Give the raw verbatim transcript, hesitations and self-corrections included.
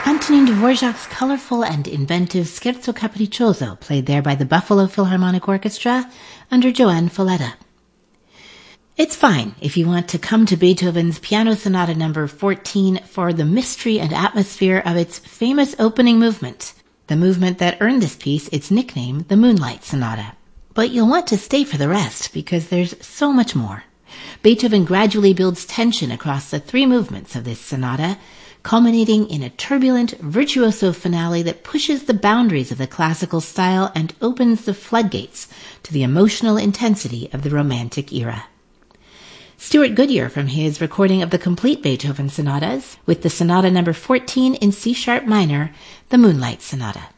Antonin Dvorak's colorful and inventive Scherzo Capriccioso, played there by the Buffalo Philharmonic Orchestra under Joanne Folletta. It's fine if you want to come to Beethoven's Piano Sonata number fourteen for the mystery and atmosphere of its famous opening movement, the movement that earned this piece its nickname, the Moonlight Sonata. But you'll want to stay for the rest because there's so much more. Beethoven gradually builds tension across the three movements of this sonata, culminating in a turbulent, virtuoso finale that pushes the boundaries of the classical style and opens the floodgates to the emotional intensity of the Romantic era. Stuart Goodyear from his recording of the complete Beethoven sonatas with the sonata number fourteen in C sharp minor, the Moonlight Sonata.